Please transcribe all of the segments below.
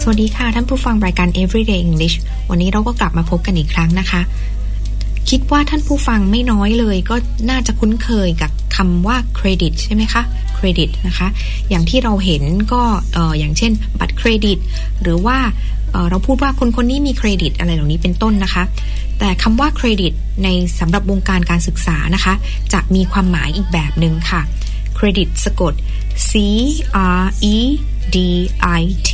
วัสดีค่ะท่านผู้ฟังรายการ Everyday English วันนี้เราก็กลับมาพบกันอีกครั้งนะคะคิดว่าท่านผู้ฟังไม่น้อยเลยก็น่าจะคุ้นเคยกับคำว่าเครดิตใช่ไหมคะเครดิตนะคะอย่างที่เราเห็นก็อย่างเช่นบัตรเครดิตหรือว่าเราพูดว่าคนนี้มีเครดิตอะไรเหล่านี้เป็นต้นนะคะแต่คำว่าเครดิตในสำหรับวงการการศึกษานะคะจะมีความหมายอีกแบบหนึ่งค่ะเครดิตสะกด C R E D I T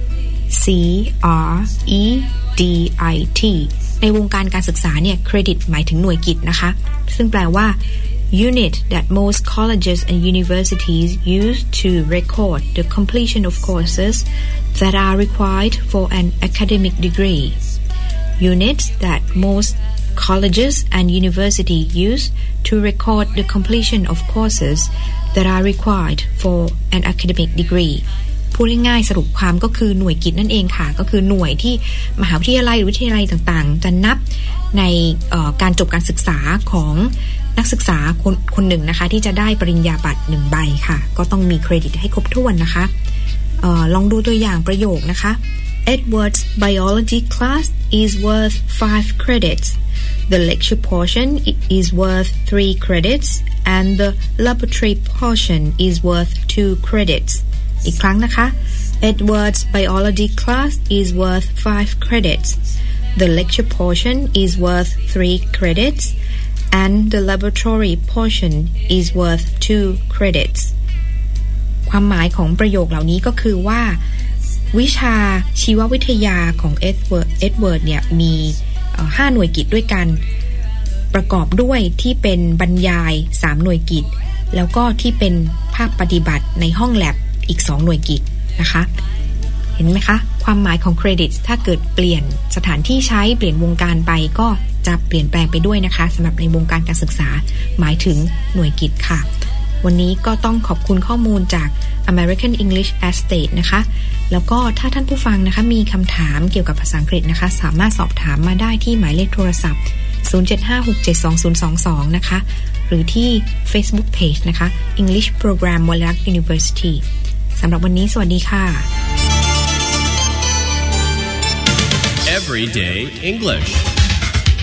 C R E D I T ในวงการการศึกษาเนี่ยเครดิตหมายถึงหน่วยกิตนะคะซึ่งแปลว่า unit that most colleges and universities use to record the completion of courses that are required for an academic degree. Units that most colleges and universities use to record the completion of courses that are required for an academic degree.พูดง่ายๆสรุปความก็คือหน่วยกิตนั่นเองค่ะก็คือหน่วยที่มหาวิทยาลัยหรือวิทยาลัยต่างๆจะนับในการจบการศึกษาของนักศึกษาคนหนึ่งนะคะที่จะได้ปริญญาบัตร1ใบค่ะก็ต้องมีเครดิตให้ครบถ้วนนะคะลองดูตัวอย่างประโยคนะคะ Edward's biology class is worth 5 credits. The lecture portion is worth 3 credits and the laboratory portion is worth 2 credits.อีกครั้งนะคะ Edward's biology class is worth 5 credits. The lecture portion is worth 3 credits and the laboratory portion is worth 2 credits. ความหมายของประโยคเหล่านี้ก็คือว่าวิชาชีววิทยาของเอ็ดเวิร์ดเนี่ยมี5หน่วยกิตด้วยกันประกอบด้วยที่เป็นบรรยาย3หน่วยกิตแล้วก็ที่เป็นภาคปฏิบัติในห้องแลบอีก2หน่วยกิตนะคะเห็นไหมคะความหมายของเครดิตถ้าเกิดเปลี่ยนสถานที่ใช้เปลี่ยนวงการไปก็จะเปลี่ยนแปลงไปด้วยนะคะสำหรับในวงการการศึกษาหมายถึงหน่วยกิตค่ะวันนี้ก็ต้องขอบคุณข้อมูลจาก American English Estate นะคะแล้วก็ถ้าท่านผู้ฟังนะคะมีคำถามเกี่ยวกับภาษาอังกฤษนะคะสามารถสอบถามมาได้ที่หมายเลขโทรศัพท์0756722022นะคะหรือที่ Facebook Page นะคะ English Program Wolarak University สำหรับวันนี้สวัสดีค่ะ Everyday English